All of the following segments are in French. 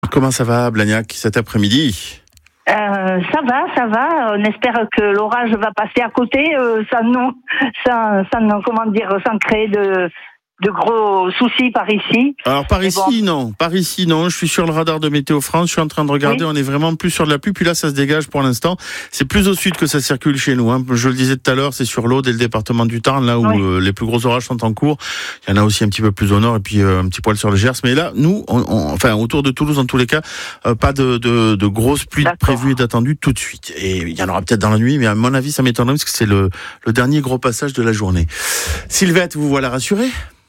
Comment ça va, Blagnac, cet après-midi ? Ça va. On espère que l'orage va passer à côté, sans créer de gros soucis par ici. Alors par ici, non. Je suis sur le radar de Météo France. Je suis en train de regarder. Oui. On est vraiment plus sur de la pluie. Puis là, ça se dégage pour l'instant. C'est plus au sud que ça circule chez nous. Je le disais tout à l'heure, c'est sur l'Aude et le département du Tarn, là où les plus gros orages sont en cours. Il y en a aussi un petit peu plus au nord et puis un petit poil sur le Gers. Mais là, nous, enfin autour de Toulouse, en tous les cas, pas de grosses pluies prévues et d'attendues tout de suite. Et il y en aura peut-être dans la nuit, mais à mon avis, ça m'étonnerait parce que c'est le dernier gros passage de la journée. Sylvette, vous voilà rassurée ?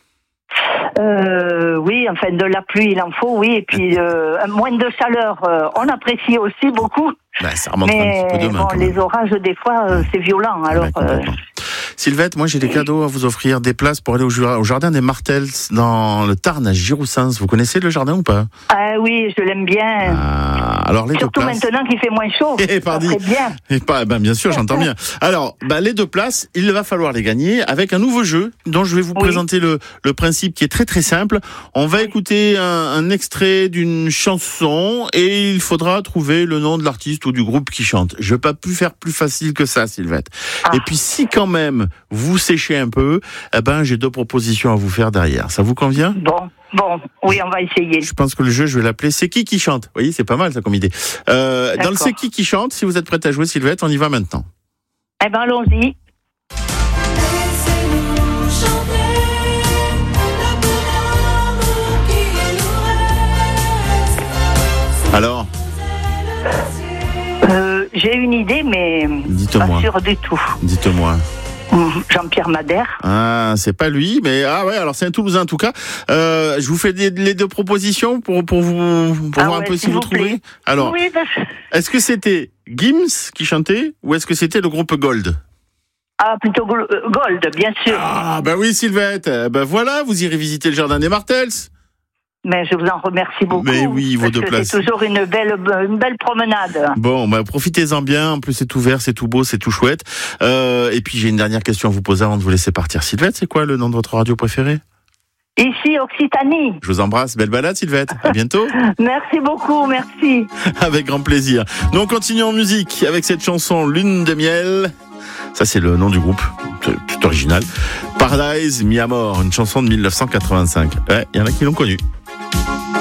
Oui, enfin de la pluie il en faut, oui, et puis moins de chaleur, on apprécie aussi beaucoup. Ça remonte un petit peu demain. Les orages des fois c'est violent. Alors. Sylvette, moi j'ai des cadeaux à vous offrir, des places pour aller au jardin des Martels dans le Tarn à Giroussens. Vous connaissez le jardin ou pas ? Ah oui, je l'aime bien. Alors les surtout deux places. Maintenant qu'il fait moins chaud. C'est bien. Bien sûr, j'entends bien. Alors, les deux places, il va falloir les gagner avec un nouveau jeu dont je vais vous présenter le principe qui est très très simple. On va écouter un extrait d'une chanson et il faudra trouver le nom de l'artiste ou du groupe qui chante. Je n'ai pas pu faire plus facile que ça, Sylvette. Et puis si quand même vous séchez un peu, j'ai deux propositions à vous faire derrière. Ça vous convient ? Bon, oui, on va essayer. Je pense que le jeu, je vais l'appeler C'est qui chante ? Vous voyez, c'est pas mal ça comme idée. Dans le C'est qui chante, si vous êtes prête à jouer, Sylvette, on y va maintenant. Allons-y. Alors ? J'ai une idée, mais pas sûre du tout. Dites-moi. Jean-Pierre Madère. Ah, c'est pas lui, mais alors c'est un Toulousain en tout cas. Je vous fais les deux propositions pour voir un peu si vous trouvez. Alors, est-ce que c'était Gims qui chantait ou est-ce que c'était le groupe Gold ? Ah, plutôt Gold, bien sûr. Ah, oui, Sylvette. Voilà, vous irez visiter le jardin des Martels. Mais je vous en remercie beaucoup. Mais oui, vos deux places. C'est toujours une belle promenade. Bon, profitez-en bien. En plus, c'est tout vert, c'est tout beau, c'est tout chouette. Et puis, j'ai une dernière question à vous poser avant de vous laisser partir. Sylvette, c'est quoi le nom de votre radio préférée ? Ici, Occitanie. Je vous embrasse. Belle balade, Sylvette. À bientôt. Merci beaucoup, merci. Avec grand plaisir. Nous, on continue en musique avec cette chanson Lune de miel. Ça, c'est le nom du groupe, tout original. Paradise Mi Amor, une chanson de 1985. Il y en a qui l'ont connue.